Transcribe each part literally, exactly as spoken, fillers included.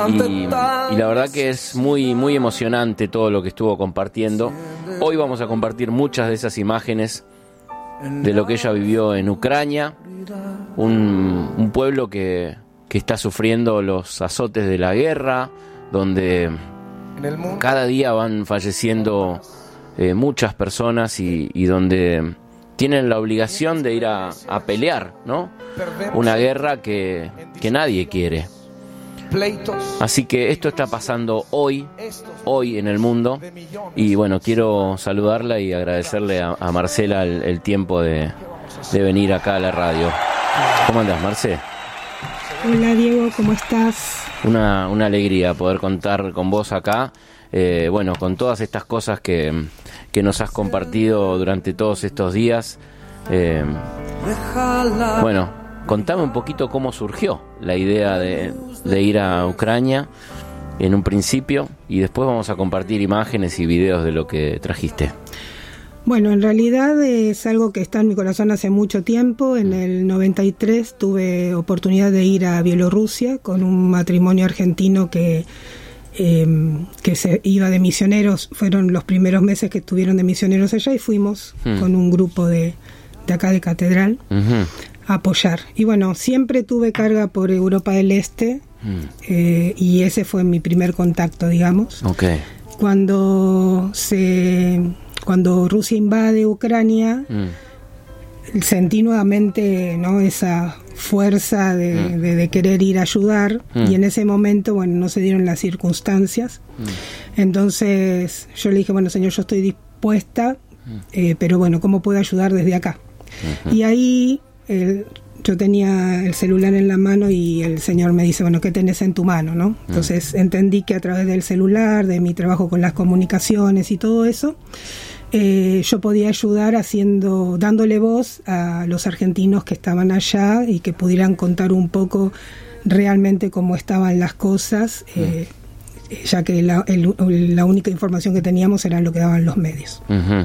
Y, y la verdad que es muy, muy emocionante todo lo que estuvo compartiendo. Hoy vamos a compartir muchas de esas imágenes de lo que ella vivió en Ucrania, un, un pueblo que, que está sufriendo los azotes de la guerra, donde cada día van falleciendo eh, muchas personas y, y donde tienen la obligación de ir a, a pelear, ¿no? Una guerra que, que nadie quiere. Así que esto está pasando hoy, hoy en el mundo. Y bueno, quiero saludarla y agradecerle a, a Marcela el, el tiempo de, de venir acá a la radio. ¿Cómo andás, Marce? Hola, Diego, ¿cómo estás? Una, una alegría poder contar con vos acá. Eh, bueno, con todas estas cosas que, que nos has compartido durante todos estos días. Eh, bueno, contame un poquito cómo surgió la idea de, de ir a Ucrania en un principio y después vamos a compartir imágenes y videos de lo que trajiste. Bueno, en realidad es algo que está en mi corazón hace mucho tiempo. En el noventa y tres tuve oportunidad de ir a Bielorrusia con un matrimonio argentino que, eh, que se iba de misioneros. Fueron los primeros meses que estuvieron de misioneros allá y fuimos hmm. con un grupo de, de acá de Catedral. Uh-huh. Apoyar. Y bueno, siempre tuve carga por Europa del Este mm. eh, y ese fue mi primer contacto, digamos. Okay. Cuando se cuando Rusia invade Ucrania, mm. sentí nuevamente, ¿no?, esa fuerza de, mm. de, de querer ir a ayudar mm. y en ese momento, bueno, no se dieron las circunstancias. Mm. Entonces yo le dije, bueno, señor, yo estoy dispuesta, mm. eh, pero bueno, ¿cómo puedo ayudar desde acá? Uh-huh. Y ahí El, yo tenía el celular en la mano y el señor me dice, bueno, ¿qué tenés en tu mano, no? Entonces mm. entendí que a través del celular, de mi trabajo con las comunicaciones y todo eso, eh, yo podía ayudar haciendo, dándole voz a los argentinos que estaban allá y que pudieran contar un poco realmente cómo estaban las cosas, eh, mm. ya que la, el, la única información que teníamos era lo que daban los medios. Uh-huh.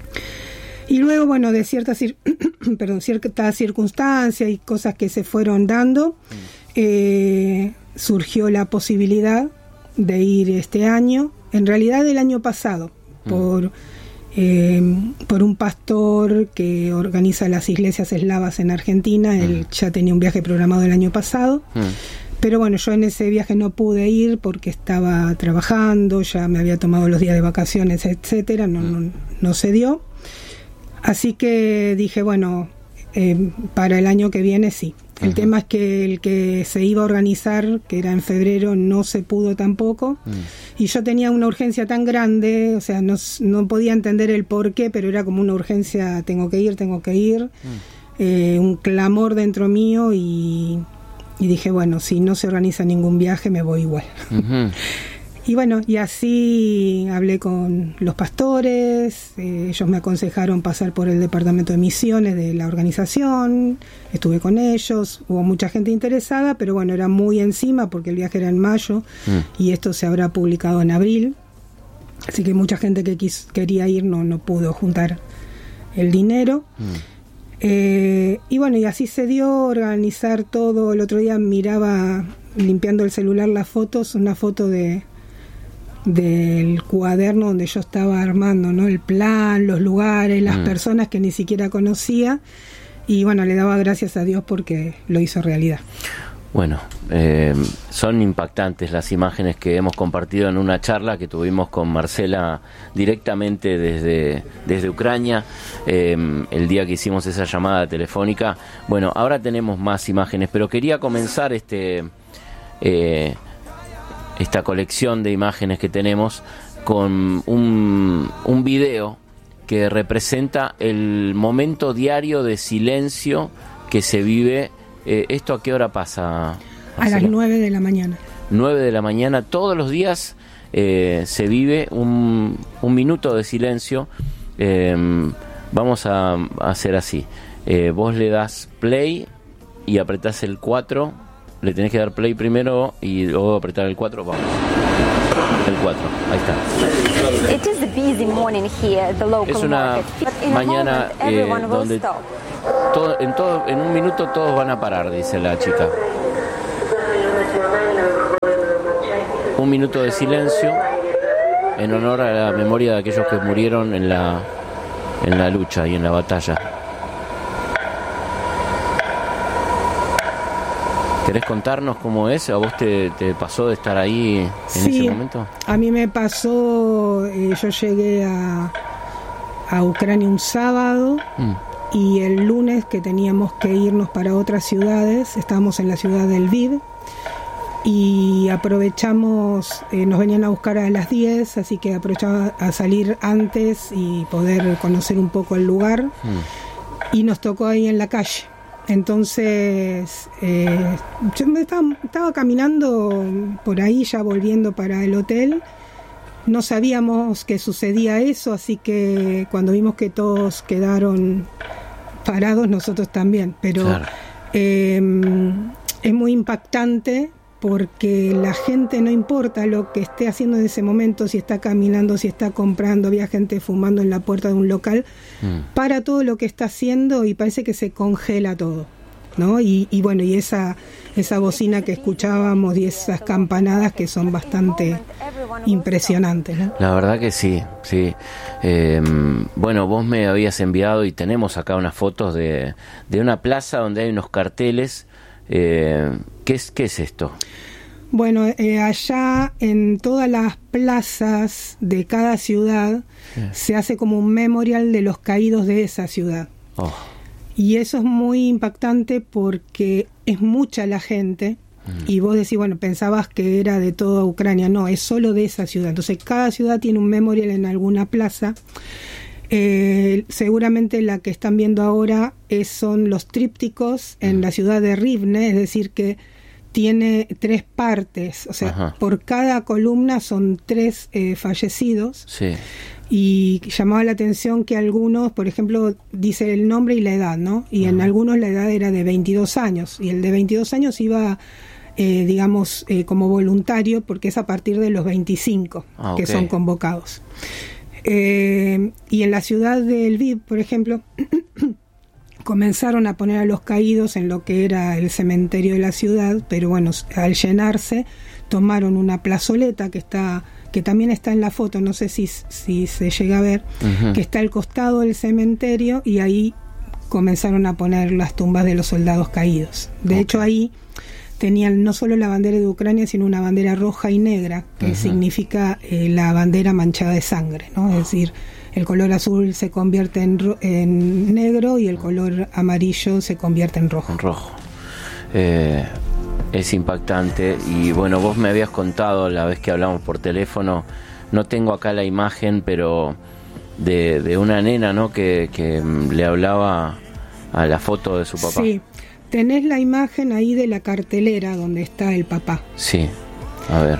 Y luego, bueno, de ciertas cir- perdón, ciertas circunstancias y cosas que se fueron dando, mm. eh, surgió la posibilidad de ir este año, en realidad el año pasado, mm. por, eh, por un pastor que organiza las iglesias eslavas en Argentina. Mm. Él ya tenía un viaje programado el año pasado, mm. pero bueno, yo en ese viaje no pude ir porque estaba trabajando, ya me había tomado los días de vacaciones, etcétera, no, mm. no, no se dio. Así que dije, bueno, eh, para el año que viene sí. El uh-huh. tema es que el que se iba a organizar, que era en febrero, no se pudo tampoco. Uh-huh. Y yo tenía una urgencia tan grande, o sea, no, no podía entender el por qué, pero era como una urgencia, tengo que ir, tengo que ir. Uh-huh. Eh, un clamor dentro mío y, y dije, bueno, si no se organiza ningún viaje, me voy igual. Uh-huh. Y bueno, y así hablé con los pastores, eh, ellos me aconsejaron pasar por el departamento de misiones de la organización, estuve con ellos, hubo mucha gente interesada, pero bueno, era muy encima porque el viaje era en mayo mm. y esto se habrá publicado en abril, así que mucha gente que quis, quería ir no, no pudo juntar el dinero. Mm. Eh, y bueno, y así se dio organizar todo. El otro día miraba, limpiando el celular, las fotos, una foto de del cuaderno donde yo estaba armando, ¿no?, el plan, los lugares, las mm. personas que ni siquiera conocía, y bueno, le daba gracias a Dios porque lo hizo realidad. Bueno, eh, son impactantes las imágenes que hemos compartido en una charla que tuvimos con Marcela directamente desde, desde Ucrania, eh, el día que hicimos esa llamada telefónica. Bueno, ahora tenemos más imágenes, pero quería comenzar este... Eh, esta colección de imágenes que tenemos con un, un video que representa el momento diario de silencio que se vive. Eh, ¿Esto a qué hora pasa, Marcela? A las nueve de la mañana. nueve de la mañana, todos los días eh, se vive un, un minuto de silencio. Eh, vamos a, a hacer así. Eh, vos le das play y apretás el cuatro. Le tenés que dar play primero y luego apretar el cuatro. Vamos. El cuatro. Ahí está. It is a busy morning here, the local es una market. mañana eh, donde todo, en, todo, en un minuto todos van a parar, dice la chica. un minuto de silencio en honor a la memoria de aquellos que murieron en la, en la lucha y en la batalla. ¿Querés contarnos cómo es? ¿A vos te, te pasó de estar ahí en sí, ese momento? A mí me pasó, eh, yo llegué a, a Ucrania un sábado mm. y el lunes que teníamos que irnos para otras ciudades, estábamos en la ciudad de Lviv y aprovechamos, eh, nos venían a buscar a las diez, así que aprovechaba a salir antes y poder conocer un poco el lugar mm. y nos tocó ahí en la calle. Entonces, eh, yo me estaba, estaba caminando por ahí ya volviendo para el hotel. No sabíamos que sucedía eso, así que cuando vimos que todos quedaron parados, nosotros también. Pero claro. eh, es muy impactante porque la gente, no importa lo que esté haciendo en ese momento, si está caminando, si está comprando, había gente fumando en la puerta de un local, mm. para todo lo que está haciendo y parece que se congela todo, ¿no? Y, y bueno, y esa, esa bocina que escuchábamos y esas campanadas que son bastante impresionantes, ¿no? La verdad que sí, sí. Eh, bueno, vos me habías enviado y tenemos acá unas fotos de, de una plaza donde hay unos carteles. Eh, ¿qué es, qué es esto? Bueno, eh, allá en todas las plazas de cada ciudad sí. se hace como un memorial de los caídos de esa ciudad. Oh. Y eso es muy impactante porque es mucha la gente mm. y vos decís, bueno, pensabas que era de toda Ucrania. No, es solo de esa ciudad. Entonces cada ciudad tiene un memorial en alguna plaza. Eh, seguramente la que están viendo ahora es, son los trípticos en mm. la ciudad de Rivne, es decir que tiene tres partes, o sea, Ajá. por cada columna son tres eh, fallecidos. Sí. Y llamaba la atención que algunos, por ejemplo, dice el nombre y la edad, ¿no? Y uh-huh. en algunos la edad era de veintidós años, y el de veintidós años iba, eh, digamos, eh, como voluntario, porque es a partir de los veinticinco ah, okay. que son convocados. Eh, y en la ciudad de Lviv, por ejemplo, comenzaron a poner a los caídos en lo que era el cementerio de la ciudad, pero bueno, al llenarse, tomaron una plazoleta que está... que también está en la foto, no sé si, si se llega a ver, uh-huh. que está al costado del cementerio y ahí comenzaron a poner las tumbas de los soldados caídos. De okay. hecho, ahí tenían no solo la bandera de Ucrania, sino una bandera roja y negra, que uh-huh. significa eh, la bandera manchada de sangre, ¿no? Es decir, el color azul se convierte en, ro- en negro y el color amarillo se convierte en rojo. En rojo. Eh... Es impactante y bueno, vos me habías contado la vez que hablamos por teléfono, no tengo acá la imagen, pero de, de una nena, ¿no? Que, que le hablaba a la foto de su papá. Sí, tenés la imagen ahí de la cartelera donde está el papá. Sí, a ver.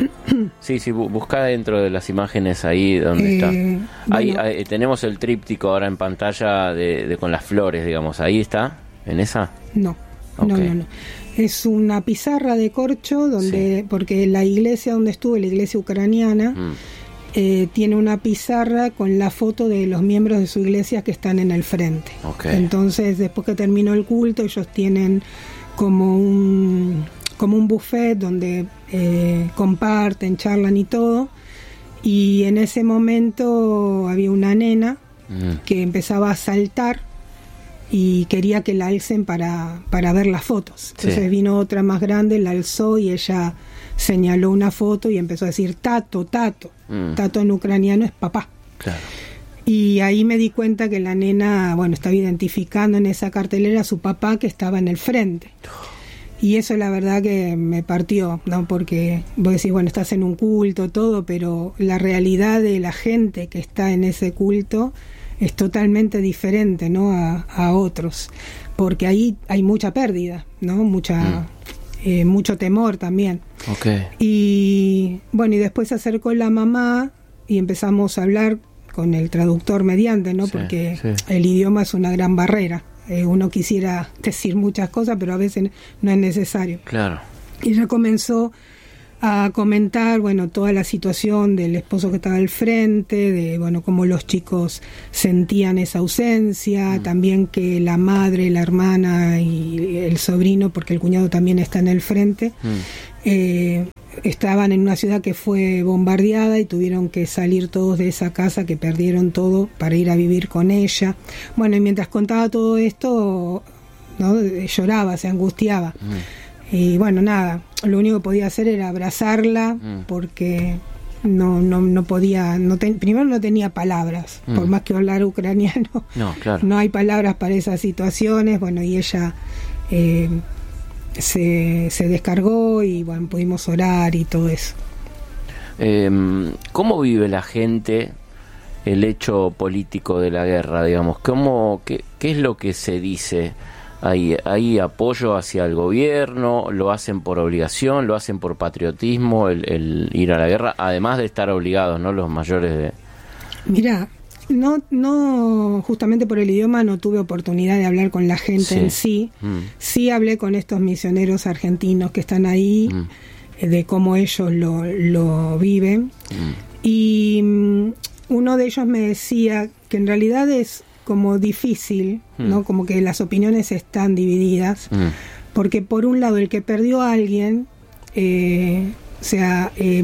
Sí, sí, busca dentro de las imágenes ahí donde eh, está. Ahí, bueno. ahí tenemos el tríptico ahora en pantalla de, de con las flores, digamos. ¿Ahí está? ¿En esa? No, okay. no, no, no. Es una pizarra de corcho donde, sí. porque la iglesia donde estuve, la iglesia ucraniana, mm. eh, tiene una pizarra con la foto de los miembros de su iglesia que están en el frente. Okay. Entonces, después que terminó el culto, ellos tienen como un como un buffet donde eh, comparten, charlan y todo. Y en ese momento había una nena mm. que empezaba a saltar y quería que la alcen para, para ver las fotos. Entonces sí. vino otra más grande, la alzó y ella señaló una foto y empezó a decir tato, tato. Mm. Tato en ucraniano es papá. Claro. Y ahí me di cuenta que la nena, bueno, estaba identificando en esa cartelera a su papá que estaba en el frente. Y eso la verdad que me partió, ¿no? Porque vos decís, bueno, estás en un culto, todo, pero la realidad de la gente que está en ese culto es totalmente diferente, ¿no? A, a otros, porque ahí hay mucha pérdida, ¿no? Mucha, mm. eh, mucho temor también. Okay. Y bueno, y después se acercó la mamá y empezamos a hablar con el traductor mediante, ¿no? Sí, porque sí. el idioma es una gran barrera. Eh, uno quisiera decir muchas cosas, pero a veces no es necesario. Claro. Y ella comenzó a comentar, bueno, toda la situación del esposo que estaba al frente, de, bueno, cómo los chicos sentían esa ausencia, mm. también que la madre, la hermana y el sobrino, porque el cuñado también está en el frente, mm. eh, estaban en una ciudad que fue bombardeada y tuvieron que salir todos de esa casa, que perdieron todo para ir a vivir con ella. Bueno, y mientras contaba todo esto, ¿no?, lloraba, se angustiaba. Mm. Y bueno, nada, lo único que podía hacer era abrazarla, mm. porque no no no podía, no ten, primero no tenía palabras, mm. por más que hablar ucraniano, no, claro. no hay palabras para esas situaciones. Bueno, y ella eh, se, se descargó y bueno, pudimos orar y todo eso. Eh, ¿Cómo vive la gente el hecho político de la guerra, digamos? ¿Cómo, qué, qué es lo que se dice? ¿Hay, ¿Hay apoyo hacia el gobierno? ¿Lo hacen por obligación? ¿Lo hacen por patriotismo el, el ir a la guerra? Además de estar obligados, ¿no?, los mayores de... Mirá, no, no, justamente por el idioma no tuve oportunidad de hablar con la gente sí. en sí. Mm. Sí hablé con estos misioneros argentinos que están ahí, mm. de cómo ellos lo, lo viven. Mm. Y um, uno de ellos me decía que en realidad es como difícil, mm. ¿no? Como que las opiniones están divididas, mm. porque por un lado el que perdió a alguien, eh, o sea, eh,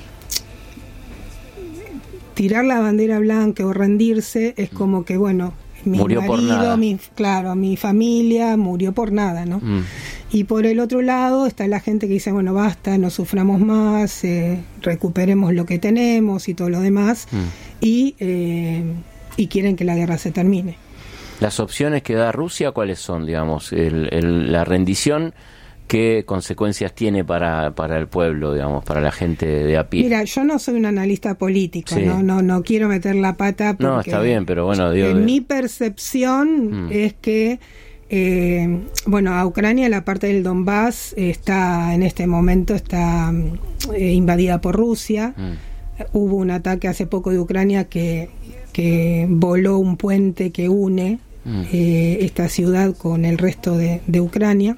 tirar la bandera blanca o rendirse es como que, bueno, mi murió marido, por nada. Mi, claro, mi familia murió por nada, ¿no? Mm. Y por el otro lado está la gente que dice, bueno, basta, no suframos más, eh, recuperemos lo que tenemos y todo lo demás, mm. y, eh, y quieren que la guerra se termine. Las opciones que da Rusia, ¿cuáles son, digamos? El, el, la rendición, ¿qué consecuencias tiene para, para el pueblo, digamos, para la gente de a pie? Mira, yo no soy un analista político, sí. ¿no? No, no quiero meter la pata porque... No, está bien, pero bueno... Digo, en mi percepción mm. es que, eh, bueno, a Ucrania, la parte del Donbass, está en este momento está eh, invadida por Rusia. Mm. Hubo un ataque hace poco de Ucrania que, que voló un puente que une mm. eh, esta ciudad con el resto de, de Ucrania.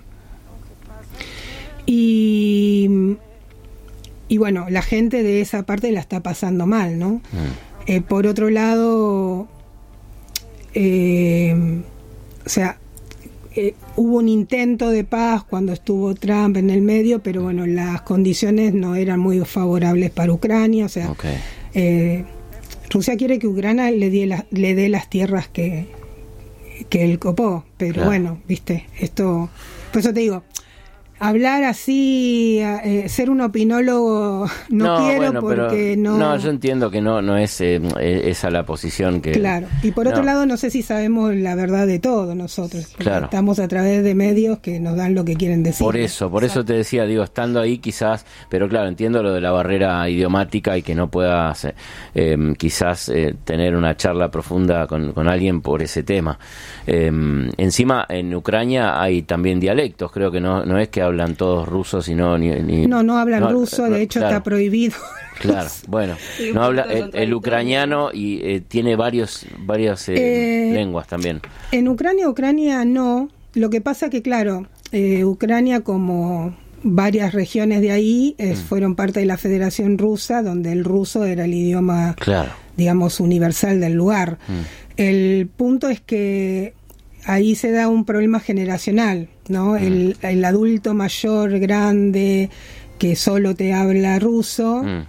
Y, y bueno, la gente de esa parte la está pasando mal, ¿no? Mm. Eh, por otro lado, eh, o sea, eh, hubo un intento de paz cuando estuvo Trump en el medio, pero bueno, las condiciones no eran muy favorables para Ucrania. O sea, okay. eh, Rusia quiere que Ucrania le dé, la, le dé las tierras que, que él copó, pero claro. bueno, viste, esto, por eso te digo, hablar así, eh, ser un opinólogo, no, no quiero bueno, porque no... No, yo entiendo que no no es eh, esa la posición que... Claro, y por otro no. lado no sé si sabemos la verdad de todo nosotros. Claro. Estamos a través de medios que nos dan lo que quieren decir. Por eso, por Exacto. eso te decía, digo, estando ahí quizás, pero claro, entiendo lo de la barrera idiomática y que no puedas eh, quizás eh, tener una charla profunda con, con alguien por ese tema. Eh, encima, en Ucrania hay también dialectos, creo que no, no es que hablan todos rusos y no ni, ni no no hablan no, ruso, de hecho claro. está prohibido. Claro, bueno, no habla el, el ucraniano y eh, tiene varios varias eh, eh, lenguas también. En Ucrania, Ucrania no. Lo que pasa que claro, eh, Ucrania como varias regiones de ahí eh, mm. fueron parte de la Federación Rusa, donde el ruso era el idioma, claro. digamos, universal del lugar. Mm. El punto es que ahí se da un problema generacional, ¿no? Mm. El, el adulto mayor, grande, que solo te habla ruso, mm.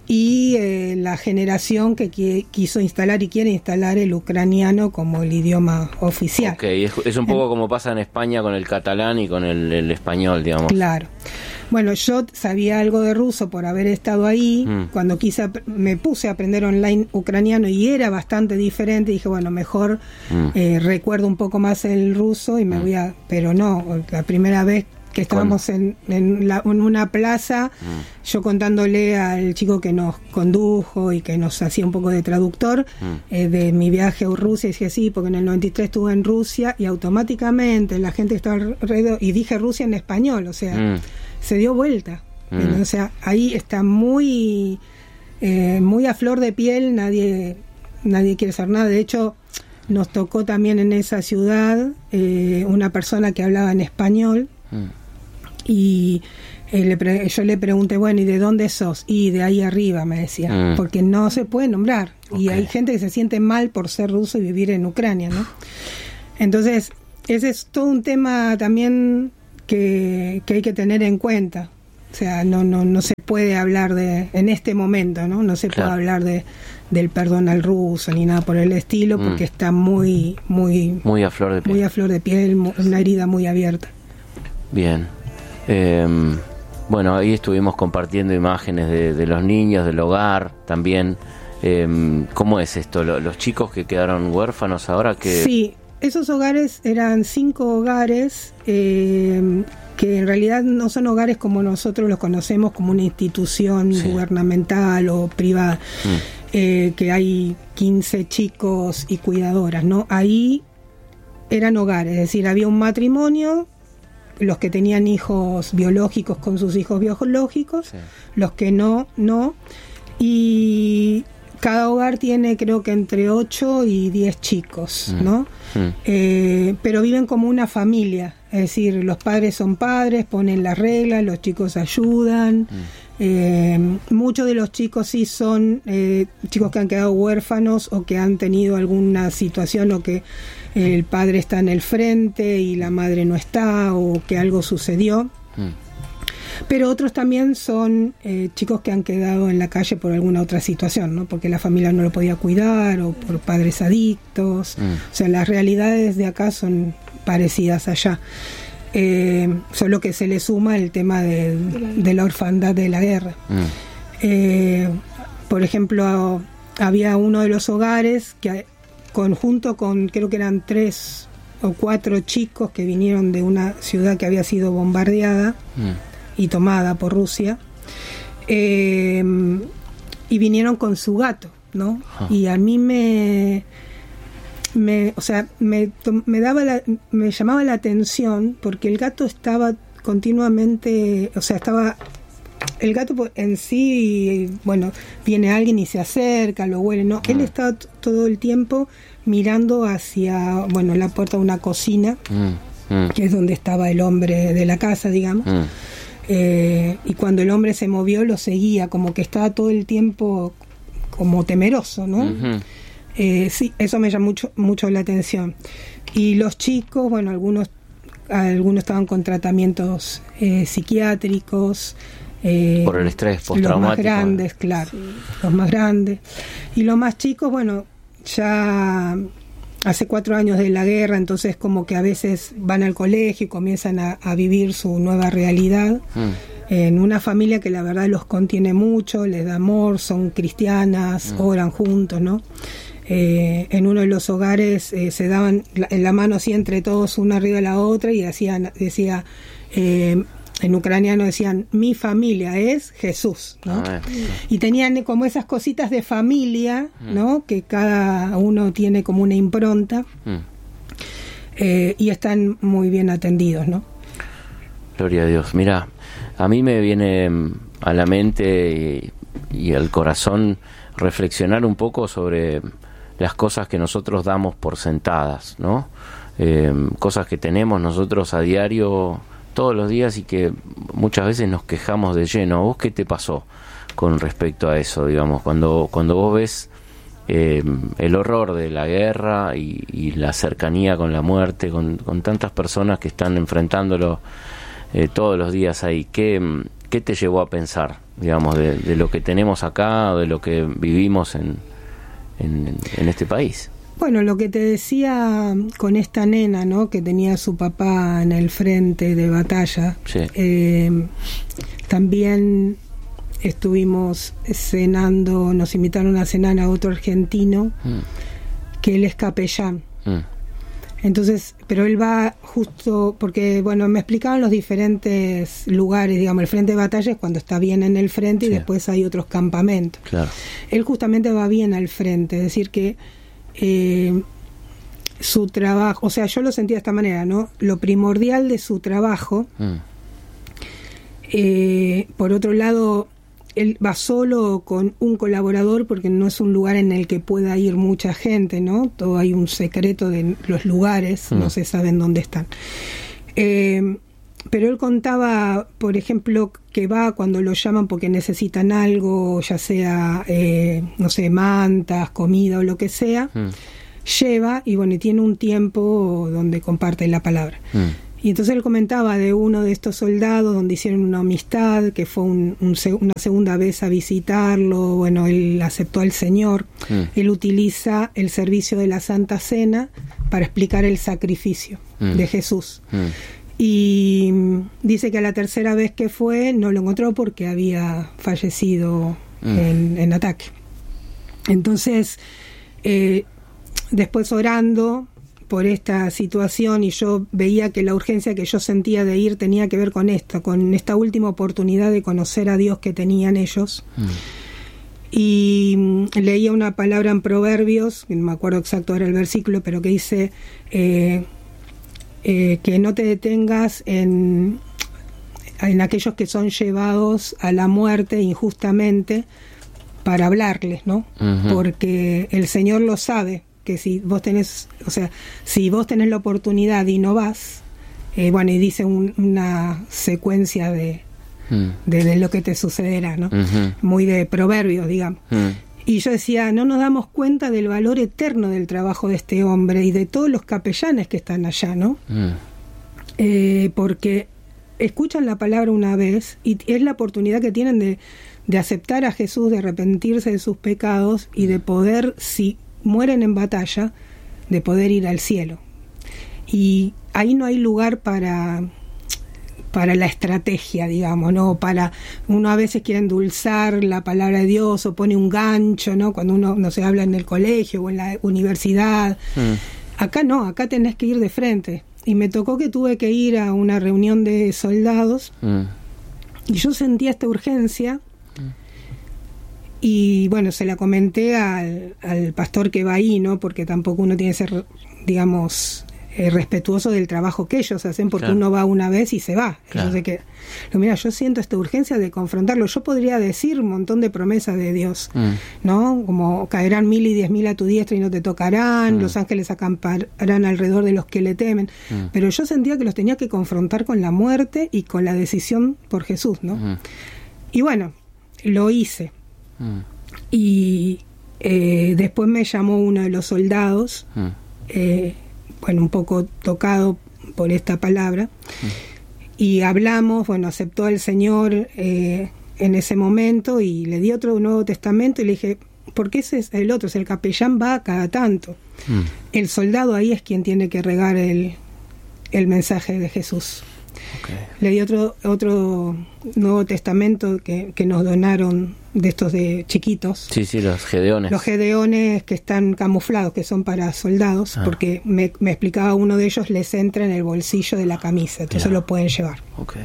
y eh, la generación que qui- quiso instalar y quiere instalar el ucraniano como el idioma oficial. Ok, es, es un poco en, como pasa en España con el catalán y con el, el español, digamos. Claro. Bueno, yo sabía algo de ruso por haber estado ahí. Mm. Cuando quise, me puse a aprender online ucraniano y era bastante diferente. Dije, bueno, mejor mm. eh, recuerdo un poco más el ruso y me mm. voy a... Pero no, la primera vez que estábamos en, en, la, en una plaza, mm. yo contándole al chico que nos condujo y que nos hacía un poco de traductor mm. eh, de mi viaje a Rusia, y dije sí, porque en el noventa y tres estuve en Rusia y automáticamente la gente que estaba alrededor, y dije Rusia en español, o sea... Mm. se dio vuelta, mm. o sea, ahí está muy eh, muy a flor de piel, nadie nadie quiere saber nada. De hecho, nos tocó también en esa ciudad eh, una persona que hablaba en español mm. y eh, le pre- yo le pregunté, bueno, ¿y de dónde sos? Y de ahí arriba, me decía, mm. porque no se puede nombrar, okay. y hay gente que se siente mal por ser ruso y vivir en Ucrania, ¿no? Entonces, ese es todo un tema también Que, que hay que tener en cuenta. O sea, no no no se puede hablar de, en este momento, ¿no? No se Claro. puede hablar de del perdón al ruso ni nada por el estilo, porque Mm. está muy muy Muy a flor de piel. muy a flor de piel, mu- una herida muy abierta. Bien. Eh, bueno, ahí estuvimos compartiendo imágenes de, de los niños, del hogar también. Eh, ¿Cómo es esto? Lo- Los chicos que quedaron huérfanos ahora que... Sí, esos hogares eran cinco hogares eh, que en realidad no son hogares como nosotros los conocemos, como una institución Sí. gubernamental o privada, Mm. eh, que hay quince chicos y cuidadoras, ¿no? Ahí eran hogares, es decir, había un matrimonio, los que tenían hijos biológicos con sus hijos biológicos, Sí. los que no, no, y cada hogar tiene creo que entre ocho y diez chicos, Mm. ¿no? Mm. Eh, pero viven como una familia, es decir, los padres son padres, ponen las reglas, los chicos ayudan. Eh, muchos de los chicos sí son eh, chicos que han quedado huérfanos o que han tenido alguna situación o que el padre está en el frente y la madre no está o que algo sucedió. Mm. Pero otros también son eh, chicos que han quedado en la calle por alguna otra situación, ¿no? Porque la familia no lo podía cuidar o por padres adictos. Mm. O sea, las realidades de acá son parecidas allá. Eh, solo que se le suma el tema de, de la orfandad de la guerra. Mm. Eh, por ejemplo, había uno de los hogares que conjunto con, creo que eran tres o cuatro chicos que vinieron de una ciudad que había sido bombardeada Mm. y tomada por Rusia, eh, y vinieron con su gato, ¿no? Ah. Y a mí me, me o sea, me, to- me daba la, me llamaba la atención porque el gato estaba continuamente, o sea, estaba el gato po- en sí, bueno, viene alguien y se acerca, lo huele, no, él estaba t- todo el tiempo mirando hacia, bueno, la puerta de una cocina, Mm. Mm. que es donde estaba el hombre de la casa, digamos. Mm. Eh, y cuando el hombre se movió lo seguía, como que estaba todo el tiempo como temeroso, ¿no? Ujú. Eh, sí, eso me llamó mucho, mucho la atención. Y los chicos, bueno, algunos algunos estaban con tratamientos eh, psiquiátricos. eh, Por el estrés Los postraumático. más grandes, claro, los más grandes. Y los más chicos, bueno, ya hace cuatro años de la guerra, entonces como que a veces van al colegio y comienzan a, a vivir su nueva realidad Mm. en una familia que la verdad los contiene mucho, les da amor, son cristianas, Mm. oran juntos, ¿no? Eh, en uno de los hogares eh, se daban la, en la mano así entre todos, una arriba de la otra, y hacían, decía, eh, en ucraniano decían, mi familia es Jesús, ¿no? A ver. Y tenían como esas cositas de familia, ¿no? Que cada uno tiene como una impronta, Mm. eh, y están muy bien atendidos, ¿no? Gloria a Dios. Mira, a mí me viene mm, a la mente y, y al corazón reflexionar un poco sobre las cosas que nosotros damos por sentadas, ¿no? Eh, cosas que tenemos nosotros a diario, todos los días, y que muchas veces nos quejamos de lleno. ¿Vos qué te pasó con respecto a eso, digamos, cuando, cuando vos ves eh, el horror de la guerra y, y la cercanía con la muerte, con, con tantas personas que están enfrentándolo eh, todos los días ahí? ¿Qué, qué te llevó a pensar, digamos, de, de lo que tenemos acá, o de lo que vivimos en, en, en este país? Bueno, lo que te decía con esta nena, ¿no? Que tenía a su papá en el frente de batalla. Sí. Eh, también estuvimos cenando, nos invitaron a cenar a otro argentino, Mm. que él es capellán. Mm. Entonces, pero él va justo, porque, bueno, me explicaban los diferentes lugares, digamos, el frente de batalla es cuando está bien en el frente, Sí. y después hay otros campamentos. Claro. Él justamente va bien al frente, es decir que eh, su trabajo, o sea, yo lo sentía de esta manera, ¿no? Lo primordial de su trabajo, Mm. eh, por otro lado, él va solo con un colaborador porque no es un lugar en el que pueda ir mucha gente, ¿no? Todo hay un secreto de los lugares, Mm. no se saben dónde están. Eh, pero él contaba, por ejemplo, que va cuando lo llaman porque necesitan algo, ya sea, eh, no sé, mantas, comida o lo que sea, Mm. lleva y bueno, y tiene un tiempo donde comparte la palabra. Mm. Y entonces él comentaba de uno de estos soldados donde hicieron una amistad, que fue un, un, una segunda vez a visitarlo. Bueno, él aceptó al Señor. Mm. Él utiliza el servicio de la Santa Cena para explicar el sacrificio mm. de Jesús. Mm. Y dice que a la tercera vez que fue no lo encontró porque había fallecido mm. en, en ataque. Entonces, eh, después orando por esta situación, y yo veía que la urgencia que yo sentía de ir tenía que ver con esto, con esta última oportunidad de conocer a Dios que tenían ellos. Mm. Y leía una palabra en Proverbios, no me acuerdo exacto ahora el versículo, pero que dice eh, eh, que no te detengas en, en aquellos que son llevados a la muerte injustamente para hablarles, ¿no? Uh-huh. Porque el Señor lo sabe, que si vos tenés, o sea, si vos tenés la oportunidad y no vas, eh, bueno, y dice un, una secuencia de, mm. de, de lo que te sucederá, ¿no? Uh-huh. Muy de proverbios, digamos. Mm. Y yo decía, no nos damos cuenta del valor eterno del trabajo de este hombre y de todos los capellanes que están allá, ¿no? Mm. Eh, porque escuchan la palabra una vez y es la oportunidad que tienen de, de aceptar a Jesús, de arrepentirse de sus pecados y de poder, si mueren en batalla, de poder ir al cielo. Y ahí no hay lugar para para la estrategia, digamos, ¿no? Para, uno a veces quiere endulzar la palabra de Dios o pone un gancho, ¿no? Cuando uno no se habla en el colegio o en la universidad. Mm. Acá no, acá tenés que ir de frente. Y me tocó que tuve que ir a una reunión de soldados mm. y yo sentía esta urgencia. Y bueno, se la comenté al, al pastor que va ahí, ¿no? Porque tampoco uno tiene que ser, digamos, eh, respetuoso del trabajo que ellos hacen, porque claro. uno va una vez y se va. Claro. Ellos de que, mira, yo siento esta urgencia de confrontarlo. Yo podría decir un montón de promesas de Dios, mm. ¿no? Como caerán mil y diez mil a tu diestra y no te tocarán, mm. los ángeles acamparán alrededor de los que le temen. Mm. Pero yo sentía que los tenía que confrontar con la muerte y con la decisión por Jesús, ¿no? Mm. Y bueno, lo hice. Mm. Y eh, después me llamó uno de los soldados, mm. eh, bueno, un poco tocado por esta palabra, mm. y hablamos, bueno, aceptó al Señor eh, en ese momento y le di otro Nuevo Testamento y le dije, ¿por qué ese es el otro? Si el capellán va cada tanto. Mm. El soldado ahí es quien tiene que regar el, el mensaje de Jesús. Okay. Le di otro otro Nuevo Testamento que, que nos donaron de estos de chiquitos. Sí, sí, los gedeones. Los gedeones que están camuflados, que son para soldados, ah. porque me, me explicaba uno de ellos, les entra en el bolsillo de la camisa, entonces yeah. lo pueden llevar. Okay.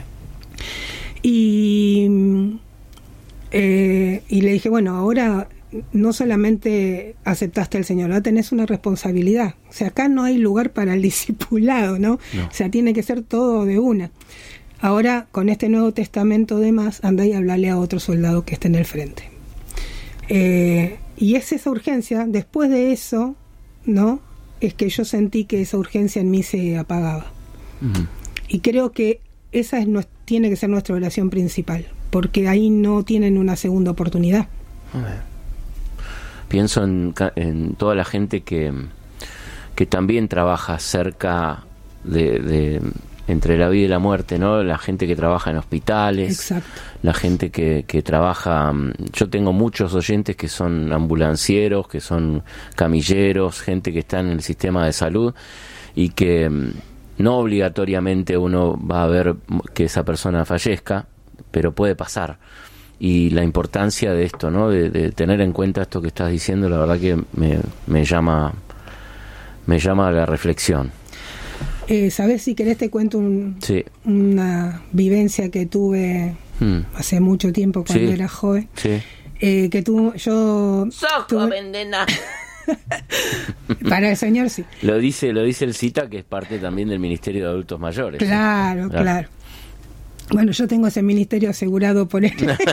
Y, eh, y le dije, bueno, ahora no solamente aceptaste al Señor, ahora tenés una responsabilidad. O sea, acá no hay lugar para el discipulado, ¿no? no. O sea, tiene que ser todo de una. Ahora, con este Nuevo Testamento de más, anda y hablale a otro soldado que esté en el frente. Eh, y es esa urgencia, después de eso, ¿no? Es que yo sentí que esa urgencia en mí se apagaba. Uh-huh. Y creo que esa es, no, tiene que ser nuestra oración principal, porque ahí no tienen una segunda oportunidad. Uh-huh. Pienso en, en toda la gente que, que también trabaja cerca de, de entre la vida y la muerte, ¿no? La gente que trabaja en hospitales, exacto. La gente que, que trabaja. Yo tengo muchos oyentes que son ambulancieros, que son camilleros, gente que está en el sistema de salud y que no obligatoriamente uno va a ver que esa persona fallezca, pero puede pasar. Y la importancia de esto, ¿no? De, de tener en cuenta esto que estás diciendo, la verdad que me, me llama me llama a la reflexión. Eh, ¿Sabes? Si querés te cuento un, sí. una vivencia que tuve hmm. hace mucho tiempo cuando sí. era joven. Sí. Eh, que tu, yo... ¡Sos tuve... joven, nena! Para el Señor sí. Lo dice, lo dice el CITA, que es parte también del Ministerio de Adultos Mayores. Claro, ¿sí? claro. claro. Bueno, yo tengo ese ministerio asegurado por él.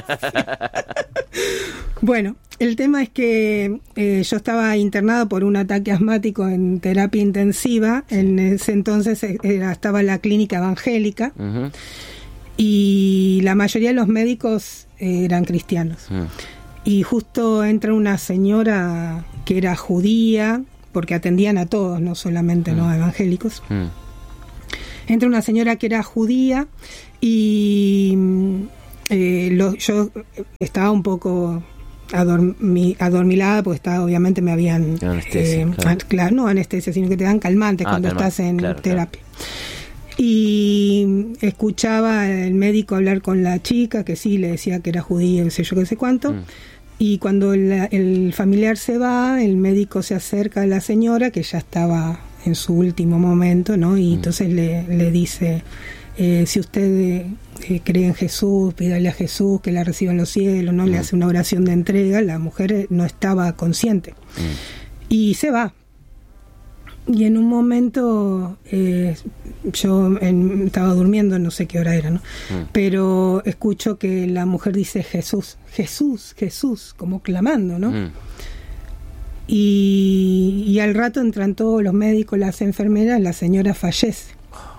Bueno, el tema es que eh, yo estaba internado por un ataque asmático en terapia intensiva. Sí. En ese entonces era, estaba en la clínica evangélica. Uh-huh. Y la mayoría de los médicos eh, eran cristianos. Uh-huh. Y justo entra una señora que era judía, porque atendían a todos, no solamente uh-huh. no evangélicos. Uh-huh. entra una señora que era judía y eh, lo, yo estaba un poco adormi, adormilada porque estaba, obviamente me habían anestesia, eh, claro. claro, no anestesia, sino que te dan calmantes ah, cuando calmante, estás en claro, terapia. Claro. Y escuchaba el médico hablar con la chica, que sí, le decía que era judía, qué sé yo, qué sé cuánto. Mm. Y cuando el, el familiar se va, el médico se acerca a la señora, que ya estaba en su último momento, ¿no? Y mm. entonces le, le dice, eh, si usted eh, cree en Jesús, pídale a Jesús que la reciba en los cielos, ¿no? Mm. Le hace una oración de entrega. La mujer no estaba consciente. Mm. Y se va. Y en un momento eh, yo en, estaba durmiendo, no sé qué hora era, ¿no? Mm. Pero escucho que la mujer dice Jesús, Jesús, Jesús, como clamando, ¿no? Mm. Y, y al rato entran todos los médicos, las enfermeras, la señora fallece.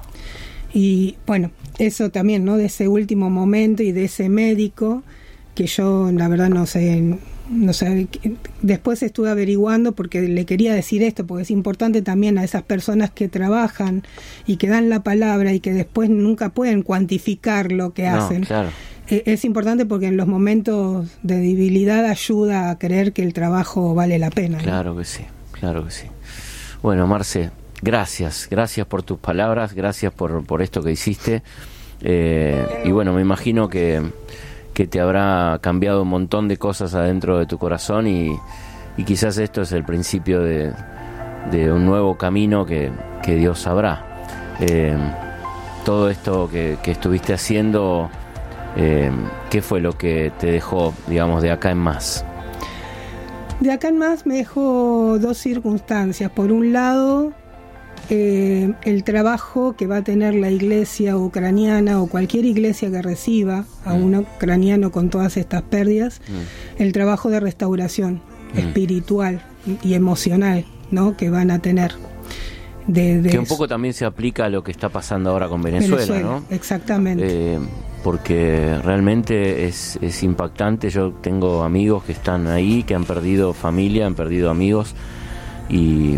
Y bueno, eso también, ¿no? De ese último momento y de ese médico, que yo la verdad no sé... No sé, después estuve averiguando porque le quería decir esto, porque es importante también a esas personas que trabajan y que dan la palabra y que después nunca pueden cuantificar lo que no, hacen. Claro. Eh, es importante porque en los momentos de debilidad ayuda a creer que el trabajo vale la pena, ¿no? Claro que sí, claro que sí. Bueno, Marce, gracias, gracias por tus palabras, gracias por, por esto que hiciste. Eh, y bueno, me imagino que... que te habrá cambiado un montón de cosas adentro de tu corazón y, y quizás esto es el principio de, de un nuevo camino que, que Dios sabrá. Eh, todo esto que, que estuviste haciendo, eh, ¿qué fue lo que te dejó, digamos, de acá en más? De acá en más me dejó dos circunstancias. Por un lado, Eh, el trabajo que va a tener la iglesia ucraniana o cualquier iglesia que reciba a mm. un ucraniano con todas estas pérdidas, mm. el trabajo de restauración mm. espiritual y emocional, ¿no? Que van a tener. De, de que un poco también se aplica a lo que está pasando ahora con Venezuela, Venezuela, ¿no? Exactamente. Eh, porque realmente es, es impactante. Yo tengo amigos que están ahí, que han perdido familia, han perdido amigos y...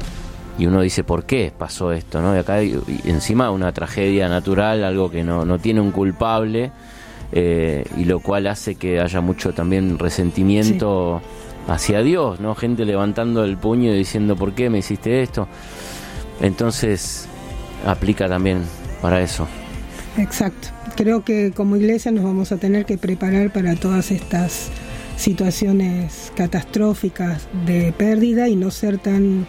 y uno dice, ¿por qué pasó esto? ¿No? Y acá y encima una tragedia natural, algo que no, no tiene un culpable, eh, y lo cual hace que haya mucho también resentimiento sí. hacia Dios, ¿no? Gente levantando el puño y diciendo, ¿por qué me hiciste esto? Entonces, aplica también para eso. Exacto. Creo que como iglesia nos vamos a tener que preparar para todas estas situaciones catastróficas de pérdida y no ser tan...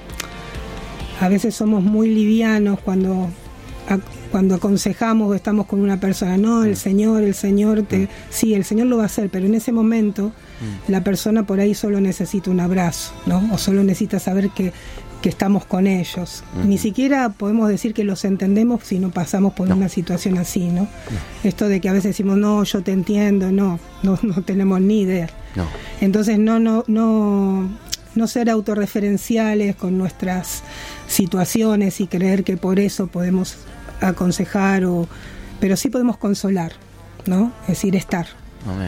A veces somos muy livianos cuando, a, cuando aconsejamos o estamos con una persona. No, el Señor, el Señor, te, sí, el Señor lo va a hacer, pero en ese momento mm. la persona por ahí solo necesita un abrazo, ¿no? O solo necesita saber que, que estamos con ellos. Mm. Ni siquiera podemos decir que los entendemos si no pasamos por no. una situación así, ¿no? no? Esto de que a veces decimos, no, yo te entiendo, no, no, no tenemos ni idea. No. Entonces, no, no, no... no ser autorreferenciales con nuestras situaciones y creer que por eso podemos aconsejar, o pero sí podemos consolar, ¿no? Es decir, estar. Amén.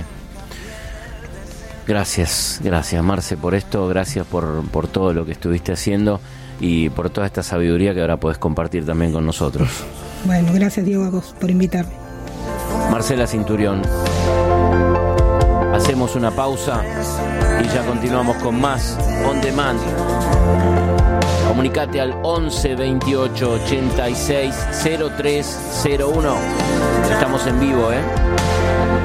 Gracias, gracias Marce por esto, gracias por, por todo lo que estuviste haciendo y por toda esta sabiduría que ahora podés compartir también con nosotros. Bueno, gracias Diego a vos por invitarme. Marcela Cinturión. Hacemos una pausa y ya continuamos con más On Demand. Comunicate al once veintiocho ochenta y seis cero tres cero uno. Estamos en vivo, ¿eh?